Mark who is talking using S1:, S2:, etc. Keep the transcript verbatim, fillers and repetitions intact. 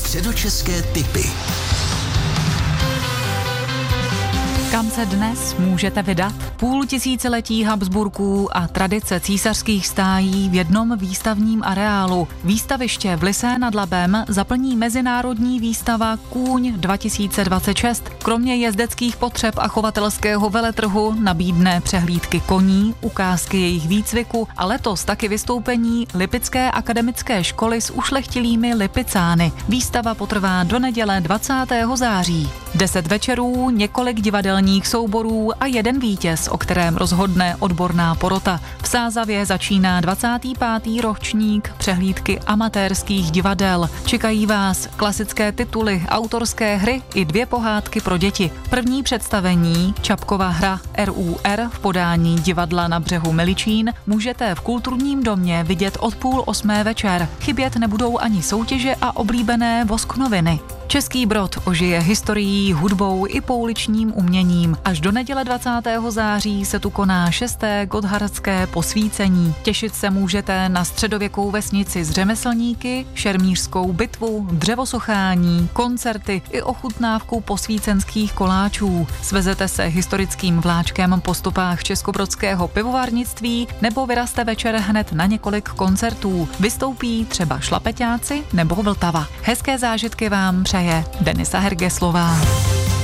S1: Středočeské tipy.
S2: Kam se dnes můžete vydat? Půl tisíciletí Habsburků a tradice císařských stájí v jednom výstavním areálu. Výstaviště v Lysé nad Labem zaplní mezinárodní výstava Kůň dva tisíce dvacet šest. Kromě jezdeckých potřeb a chovatelského veletrhu nabídne přehlídky koní, ukázky jejich výcviku a letos taky vystoupení Lipické akademické školy s ušlechtilými lipicány. Výstava potrvá do neděle dvacátého září. Deset večerů, několik divadelních souborů a jeden vítěz, o kterém rozhodne odborná porota. V Sázavě začíná dvacátý pátý ročník přehlídky amatérských divadel. Čekají vás klasické tituly, autorské hry i dvě pohádky pro děti. První představení, Čapkova hra R U R v podání divadla Na břehu Miličín, můžete v kulturním domě vidět od půl osmé večer. Chybět nebudou ani soutěže a oblíbené vosknoviny. Český Brod ožije historií, hudbou i pouličním uměním. Až do neděle dvacátého září se tu koná šesté gotthardské posvícení. Těšit se můžete na středověkou vesnici s řemeslníky, šermířskou bitvu, dřevosochání, koncerty i ochutnávku posvícenských koláčů. Svezete se historickým vláčkem po stopách českobrodského pivovarnictví nebo vyraste večer hned na několik koncertů. Vystoupí třeba Šlapeťáci nebo Vltava. Hezké zážitky vám přeje Denisa Hergeslová.